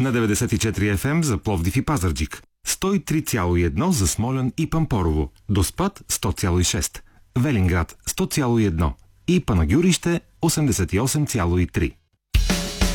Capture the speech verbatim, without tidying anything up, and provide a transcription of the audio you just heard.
На деветдесет и четири еф ем за Пловдив и Пазарджик. сто и три цяло и едно за Смолян и Пампорово. Доспат сто цяло и шест. Велинград сто цяло и едно. И Панагюрище осемдесет и осем цяло и три.